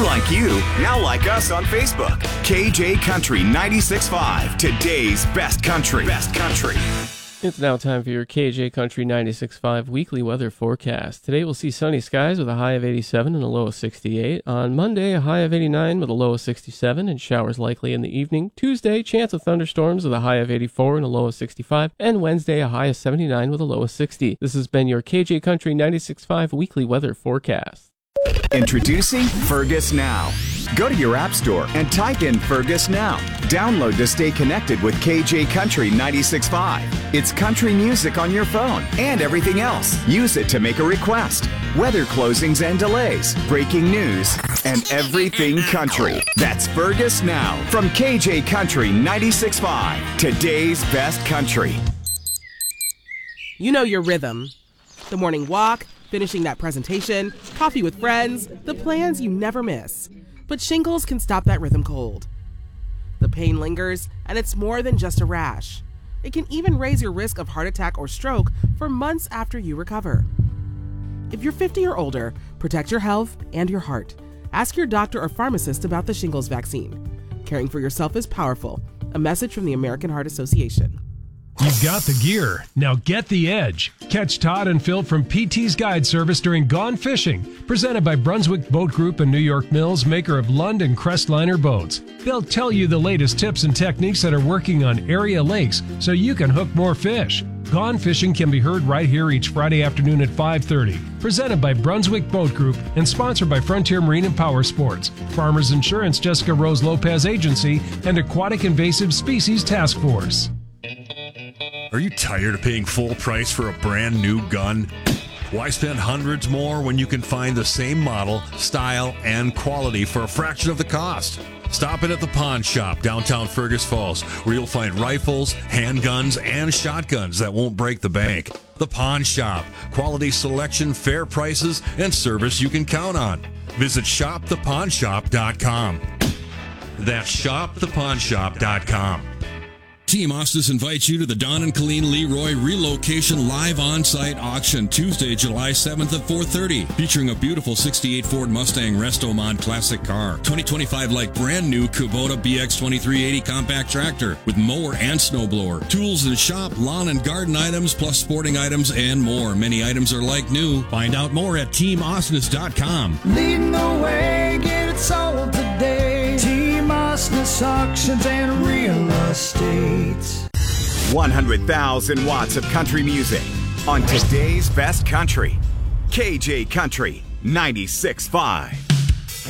like you, now like us on Facebook. KJ Country 96.5, today's best country. Best country. It's now time for your KJ Country 96.5 weekly weather forecast. Today we'll see sunny skies with a high of 87 and a low of 68. On Monday, a high of 89 with a low of 67 and showers likely in the evening. Tuesday, chance of thunderstorms with a high of 84 and a low of 65. And Wednesday, a high of 79 with a low of 60. This has been your KJ Country 96.5 weekly weather forecast. Introducing Fergus Now. Go to your app store and type in Fergus Now. Download to stay connected with KJ Country 96.5. It's country music on your phone and everything else. Use it to make a request. Weather closings and delays, breaking news, and everything country. That's Fergus Now from KJ Country 96.5. Today's best country. You know your rhythm. The morning walk, finishing that presentation, coffee with friends, the plans you never miss. But shingles can stop that rhythm cold. The pain lingers, and it's more than just a rash. It can even raise your risk of heart attack or stroke for months after you recover. If you're 50 or older, protect your health and your heart. Ask your doctor or pharmacist about the shingles vaccine. Caring for yourself is powerful. A message from the American Heart Association. You've got the gear. Now get the edge. Catch Todd and Phil from PT's Guide Service during Gone Fishing, presented by Brunswick Boat Group and New York Mills, maker of Lund and Crestliner boats. They'll tell you the latest tips and techniques that are working on area lakes so you can hook more fish. Gone Fishing can be heard right here each Friday afternoon at 5:30. Presented by Brunswick Boat Group and sponsored by Frontier Marine and Power Sports, Farmers Insurance Jessica Rose Lopez Agency, and Aquatic Invasive Species Task Force. Are you tired of paying full price for a brand new gun? Why spend hundreds more when you can find the same model, style, and quality for a fraction of the cost? Stop in at the Pawn Shop, downtown Fergus Falls, where you'll find rifles, handguns, and shotguns that won't break the bank. The Pawn Shop. Quality selection, fair prices, and service you can count on. Visit shopthepawnshop.com. That's shopthepawnshop.com. Team Ostis invites you to the Don and Colleen Leroy Relocation Live On-Site Auction Tuesday, July 7th at 4:30, featuring a beautiful 68 Ford Mustang Resto-Mod classic car, 2025 like brand new Kubota BX 2380 compact tractor with mower and snowblower, tools and shop, lawn and garden items, plus sporting items and more. Many items are like new. Find out more at teamostis.com. Leading the way, get it sold today. Team Ostis Auctions and Real Estate. 100,000 watts of country music on today's best country. KJ Country 96.5.